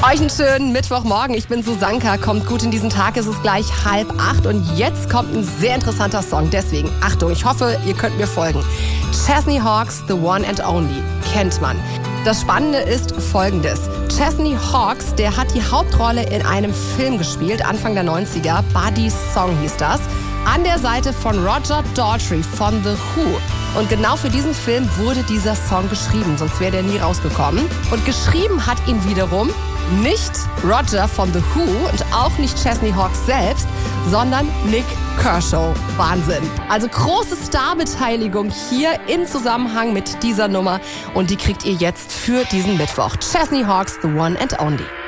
Euch einen schönen Mittwochmorgen. Ich bin Susanka. Kommt gut in diesen Tag. Es ist gleich 7:30 und jetzt kommt ein sehr interessanter Song. Deswegen, Achtung, ich hoffe, ihr könnt mir folgen. Chesney Hawkes, The One and Only. Kennt man. Das Spannende ist Folgendes. Chesney Hawkes, der hat die Hauptrolle in einem Film gespielt, Anfang der 90er. Buddy's Song hieß das. An der Seite von Roger Daltrey von The Who. Und genau für diesen Film wurde dieser Song geschrieben, sonst wäre der nie rausgekommen. Und geschrieben hat ihn wiederum nicht Roger von The Who und auch nicht Chesney Hawkes selbst, sondern Nik Kershaw. Wahnsinn. Also große Starbeteiligung hier im Zusammenhang mit dieser Nummer und die kriegt ihr jetzt für diesen Mittwoch. Chesney Hawkes, The One and Only.